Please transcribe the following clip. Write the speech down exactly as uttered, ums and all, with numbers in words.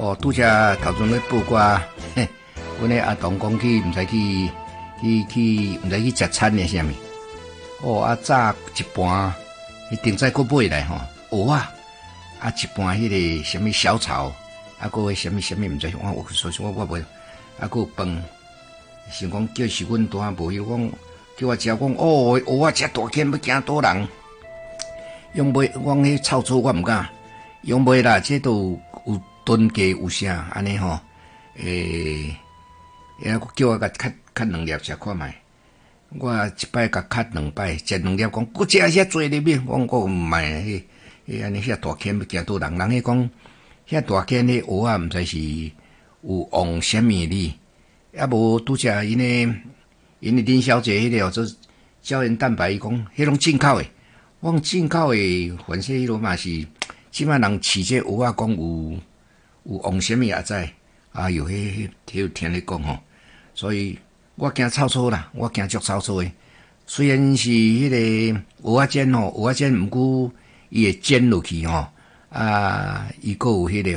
哦，拄则头阵咧报歌，嘿，阮咧阿童讲去，毋知去去去，毋知去食餐诶啥物。哦，啊早一盘，迄顶仔佫买来吼，蚵啊，啊一盘迄个啥物小炒，啊佫啥物啥物，毋知我我说实我我袂，啊佫有饭，想讲叫是阮大无迄讲，叫我食讲哦，蚵啊，遮大间要惊倒人，用买我迄臭臭我毋敢，用买啦，这都有炖鸡有啥安尼吼，诶，也叫我甲较较两粒食看觅。我一摆甲咳两摆，食两粒讲，搁食遐济入面，我我毋卖迄迄安尼遐大间要惊倒人，人迄讲遐大间迄蚵仔毋知是有用啥物哩，啊无拄则因诶因诶林小姐迄个做胶原蛋白，伊讲迄拢进口诶，我讲进口诶，反正迄落嘛是，即摆人饲这蚵仔讲有有用啥物也知，啊哟，迄迄迄听你讲吼，所以。我惊臭臭啦，我惊足臭臭诶。虽然是迄个蚵仔煎吼，蚵仔煎毋过伊会煎落去吼，啊，伊佫有迄个